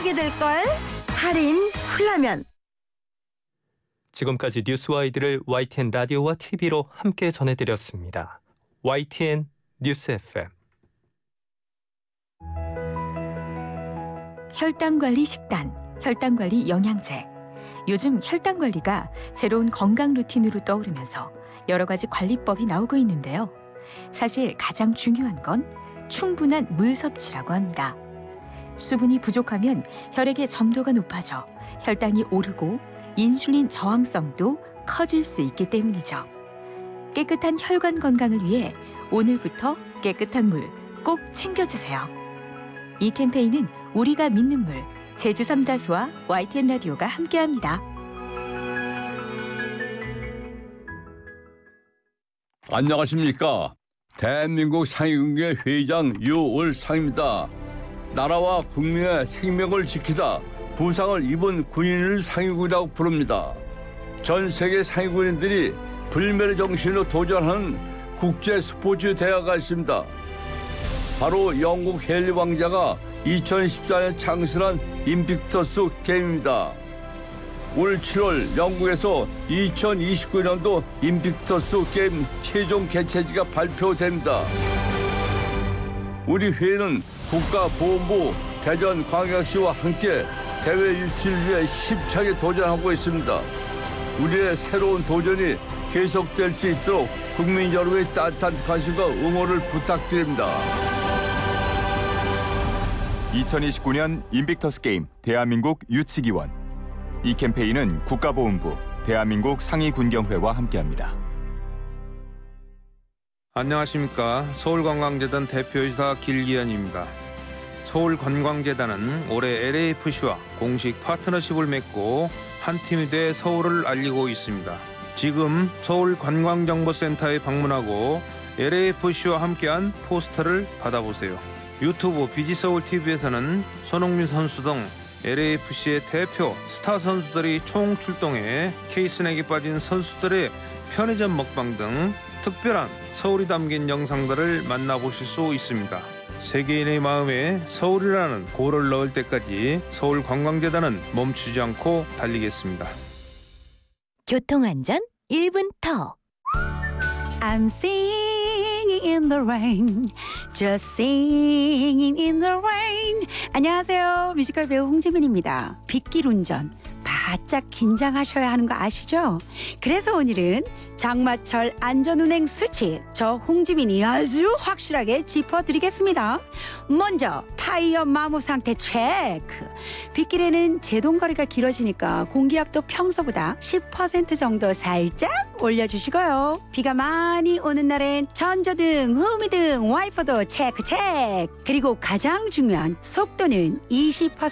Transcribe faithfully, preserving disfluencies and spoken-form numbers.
사게 될걸. 할인 훌라면. 지금까지 뉴스와이드를 와이티엔 라디오와 티비로 함께 전해드렸습니다. 와이티엔 뉴스 에프엠. 혈당관리 식단, 혈당관리 영양제. 요즘 혈당관리가 새로운 건강 루틴으로 떠오르면서 여러 가지 관리법이 나오고 있는데요. 사실 가장 중요한 건 충분한 물 섭취라고 합니다. 수분이 부족하면 혈액의 점도가 높아져 혈당이 오르고 인슐린 저항성도 커질 수 있기 때문이죠. 깨끗한 혈관 건강을 위해 오늘부터 깨끗한 물 꼭 챙겨주세요. 이 캠페인은 우리가 믿는 물, 제주 삼다수와 와이티엔 라디오가 함께합니다. 안녕하십니까. 대한민국 상위군계 회장 유월상입니다. 나라와 국민의 생명을 지키다 부상을 입은 군인을 상위군이라고 부릅니다. 전 세계 상위군인들이 불멸의 정신으로 도전하는 국제 스포츠 대회가 있습니다. 바로 영국 헨리 왕자가 이천십사 년 창설한 인빅터스 게임입니다. 올 칠월 영국에서 이천이십구 년도 인빅터스 게임 최종 개최지가 발표됩니다. 우리 회는 국가보훈부 대전광역시와 함께 대회 유치를 위해 힘차게 도전하고 있습니다. 우리의 새로운 도전이 계속될 수 있도록 국민 여러분의 따뜻한 관심과 응원을 부탁드립니다. 이천이십구 년 인빅터스 게임 대한민국 유치기원. 이 캠페인은 국가보훈부, 대한민국 상위군경회와 함께합니다. 안녕하십니까. 서울관광재단 대표이사 길기현입니다. 서울관광재단은 올해 엘에이에프씨와 공식 파트너십을 맺고 한 팀이 돼 서울을 알리고 있습니다. 지금 서울관광정보센터에 방문하고 엘에이에프씨와 함께한 포스터를 받아보세요. 유튜브 비지서울티비에서는 손흥민 선수 등 엘에이에프씨의 대표 스타 선수들이 총출동해 케이스넥에 빠진 선수들의 편의점 먹방 등 특별한 서울이 담긴 영상들을 만나보실 수 있습니다. 세계인의 마음에 서울이라는 고를 넣을 때까지 서울관광재단은 멈추지 않고 달리겠습니다. 교통안전 일 분 더. I'm singing in the rain, just singing in the rain. 안녕하세요. 뮤지컬 배우 홍지민입니다. 빗길 운전 바짝 긴장하셔야 하는 거 아시죠? 그래서 오늘은 장마철 안전운행 수칙 저 홍지민이 아주 확실하게 짚어드리겠습니다. 먼저 타이어 마모 상태 체크. 빗길에는 제동거리가 길어지니까 공기압도 평소보다 십 퍼센트 정도 살짝 올려주시고요. 비가 많이 오는 날엔 전조등, 후미등, 와이퍼도 체크 체크. 그리고 가장 중요한 속도는 이십 퍼센트